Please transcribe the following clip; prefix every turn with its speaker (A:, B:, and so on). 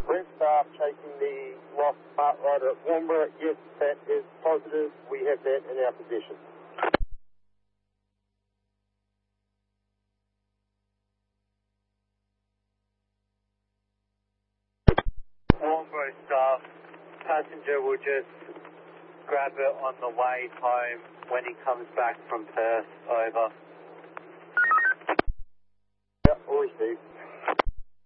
A: Red Staff chasing the lost part rider at Warnbro. Yes, that is positive. We have that in our position.
B: Warnbro staff, passenger will just grab it on the way home when he comes back from Perth. Over.